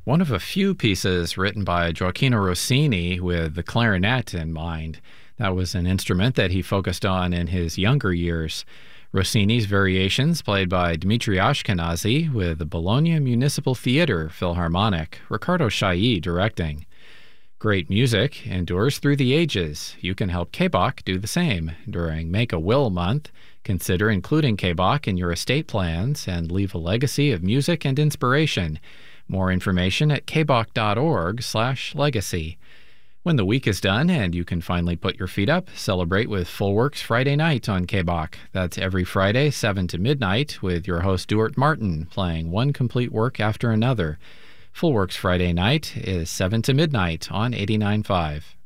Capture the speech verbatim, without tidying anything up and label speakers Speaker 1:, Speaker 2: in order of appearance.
Speaker 1: One of a few pieces written by Gioacchino Rossini with the clarinet in mind. That was an instrument that he focused on in his younger years. Rossini's Variations, played by Dmitri Ashkenazy with the Bologna Municipal Theater Philharmonic, Riccardo Chailly directing. Great music endures through the ages. You can help K B O C do the same. During Make a Will Month, consider including K B O C in your estate plans and leave a legacy of music and inspiration. More information at kboc.org slash legacy. When the week is done and you can finally put your feet up, celebrate with Full Works Friday night on K B O C. That's every Friday, seven to midnight, with your host Stuart Martin playing one complete work after another. Full Works Friday night is seven to midnight on eighty-nine point five.